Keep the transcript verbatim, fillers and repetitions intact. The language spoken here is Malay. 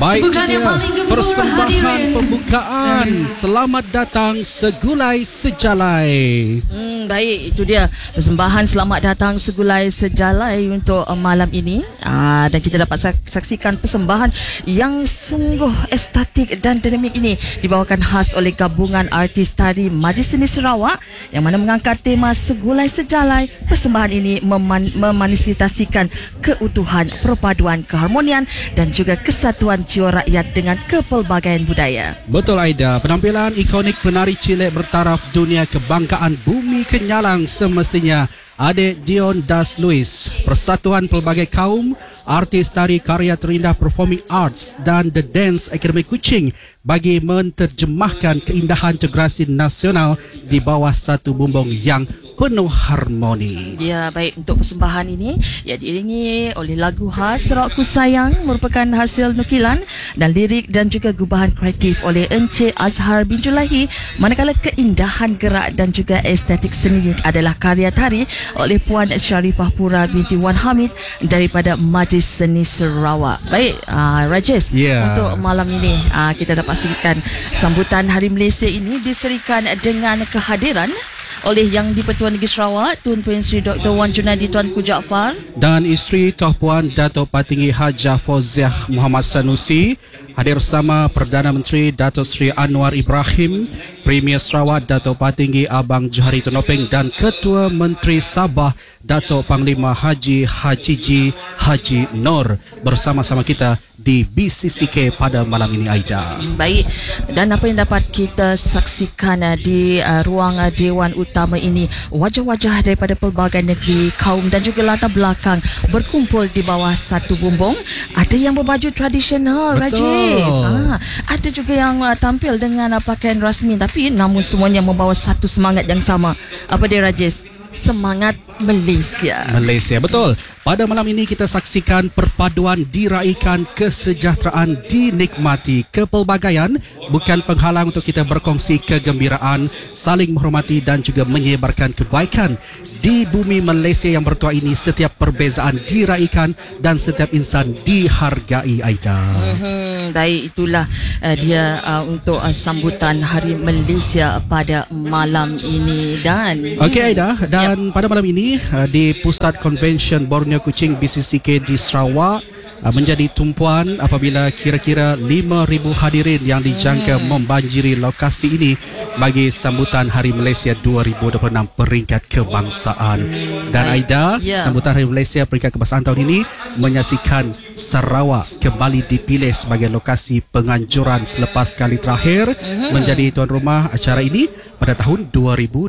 Baik, dia persembahan pembukaan. Selamat datang Segulai Sejalai. Hmm, baik, itu dia persembahan selamat datang Segulai Sejalai untuk uh, malam ini. Uh, dan kita dapat saksikan persembahan yang sungguh estetik dan dinamik ini dibawakan khas oleh gabungan artis tari Majlis Seni Sarawak yang mana mengangkat tema Segulai Sejalai. Persembahan ini meman- memanifestasikan keutuhan, perpaduan, keharmonian dan juga kesatuan jiwa rakyat dengan kepelbagaian budaya. Betul Aida, penampilan ikonik penari cilik bertaraf dunia kebanggaan bumi Kenyalang semestinya adik Dion Das Luis, Persatuan Pelbagai Kaum, artis tari karya terindah Performing Arts dan The Dance Academy Kuching bagi menterjemahkan keindahan integrasi nasional di bawah satu bumbung yang penuh harmoni. Ya, baik, untuk persembahan ini ia diiringi oleh lagu khas Sarawakku Sayang merupakan hasil nukilan dan lirik dan juga gubahan kreatif oleh Encik Azhar bin Julahi, manakala keindahan gerak dan juga estetik seni adalah karya tari oleh Puan Syarifah Pura binti Wan Hamid daripada Majlis Seni Sarawak. Baik, uh, Rajesh, yeah. Untuk malam ini uh, kita dapat saksikan sambutan Hari Malaysia ini diserikan dengan kehadiran oleh Yang di-Pertuan Negeri Sarawak Tun Puan Sri Doktor Wan Junaidi Tuanku Jaafar dan isteri Tuan Puan Dato' Patinggi Hajah Fauziah Muhammad Sanusi. Hadir bersama Perdana Menteri Dato' Sri Anwar Ibrahim, Premier Sarawak Dato' Patinggi Abang Johari Tonopeng dan Ketua Menteri Sabah Dato' Panglima Haji Hajiji Haji Nur bersama-sama kita di B C C K pada malam ini, Aida. Baik, dan apa yang dapat kita saksikan uh, di uh, ruang uh, Dewan Utama ini, wajah-wajah daripada pelbagai negeri, kaum dan juga latar belakang berkumpul di bawah satu bumbung. Ada yang berbaju tradisional, Rajesh. Ha, ada juga yang uh, tampil dengan uh, pakaian rasmi, tapi namun semuanya membawa satu semangat yang sama. Apa dia, Rajesh? Semangat Malaysia. Malaysia, betul. Pada malam ini kita saksikan perpaduan diraikan, kesejahteraan dinikmati, kepelbagaian bukan penghalang untuk kita berkongsi kegembiraan, saling menghormati dan juga menyebarkan kebaikan. Di bumi Malaysia yang bertuah ini, setiap perbezaan diraikan dan setiap insan dihargai, Aida. Mm-hmm, baik, itulah uh, dia uh, untuk uh, sambutan Hari Malaysia pada malam ini. Dan Okey, Aida, dan yep. pada malam ini uh, di Pusat Convention Borneo Kuching B C C K di Sarawak uh, menjadi tumpuan apabila kira-kira lima ribu hadirin yang dijangka hmm. membanjiri lokasi ini bagi sambutan Hari Malaysia dua ribu dua puluh enam peringkat kebangsaan. Dan Aida, yeah. sambutan Hari Malaysia peringkat kebangsaan tahun ini menyaksikan Sarawak kembali dipilih sebagai lokasi penganjuran selepas kali terakhir hmm. menjadi tuan rumah acara ini pada tahun dua ribu